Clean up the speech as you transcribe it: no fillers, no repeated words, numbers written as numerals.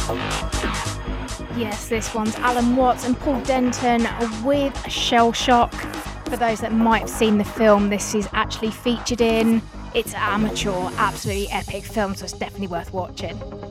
Yes, this one's Alan Watts and Paul Denton with Shell Shock. For those that might have seen the film this is actually featured in, it's amateur, absolutely epic film, so it's definitely worth watching.